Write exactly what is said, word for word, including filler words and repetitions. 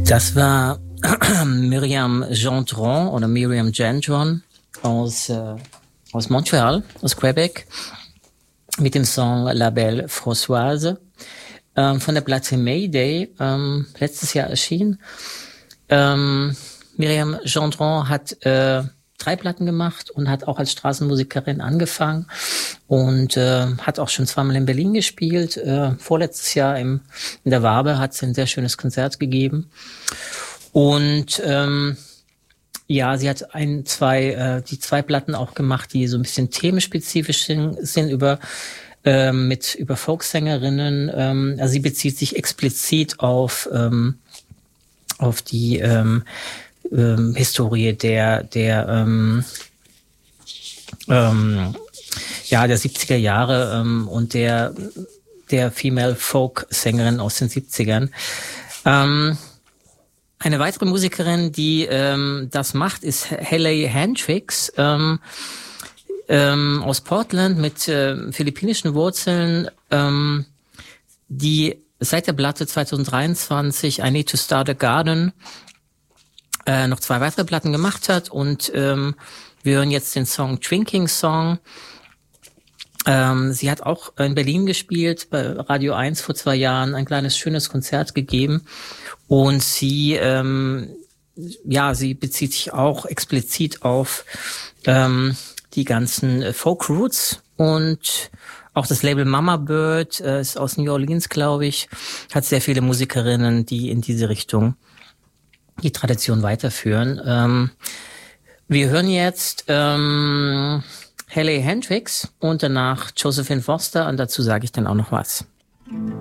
Das war Myriam Gendron oder Myriam Gendron aus, äh, aus Montreal, aus Quebec, mit dem Song La Belle Françoise, ähm, von der Platte Mayday, ähm, letztes Jahr erschienen. Ähm, Myriam Gendron hat äh, drei Platten gemacht und hat auch als Straßenmusikerin angefangen und äh, hat auch schon zweimal in Berlin gespielt. Äh, vorletztes Jahr im, in der Wabe hat sie ein sehr schönes Konzert gegeben. Und ähm, ja, sie hat ein, zwei, äh, die zwei Platten auch gemacht, die so ein bisschen themenspezifisch sind, sind über äh, mit über Folksängerinnen. Ähm, also sie bezieht sich explizit auf ähm, auf die ähm, ähm, Historie der der ähm, ähm, ja der siebziger Jahre ähm, und der der Female Folk Sängerin aus den siebzigern. Ähm, Eine weitere Musikerin, die ähm, das macht, ist Hayley Hendricks ähm, ähm, aus Portland mit äh, philippinischen Wurzeln, ähm, die seit der Platte zwanzig dreiundzwanzig I Need to Start a Garden äh, noch zwei weitere Platten gemacht hat. Und ähm, wir hören jetzt den Song Drinking Song. Ähm, sie hat auch in Berlin gespielt, bei Radio eins vor zwei Jahren, ein kleines, schönes Konzert gegeben. Und sie, ähm, ja, sie bezieht sich auch explizit auf ähm, die ganzen Folk Roots und auch das Label Mama Bird, äh, ist aus New Orleans, glaube ich, hat sehr viele Musikerinnen, die in diese Richtung die Tradition weiterführen. Ähm, wir hören jetzt ähm, Hayley Hendricks und danach Josephine Foster und dazu sage ich dann auch noch was.